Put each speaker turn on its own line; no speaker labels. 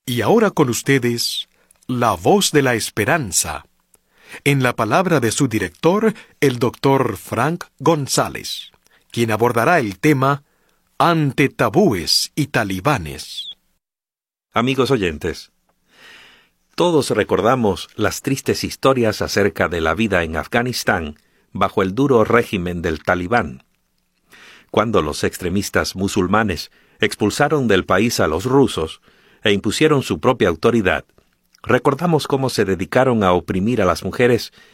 Y ahora con ustedes, La Voz de la Esperanza, en la palabra de su director, el Dr. Frank González, quien abordará el tema Ante tabúes y talibanes.
Amigos oyentes, todos recordamos las tristes historias acerca de la vida en Afganistán bajo el duro régimen del Talibán. Cuando los extremistas musulmanes expulsaron del país a los rusos e impusieron su propia autoridad, recordamos cómo se dedicaron a oprimir a las mujeres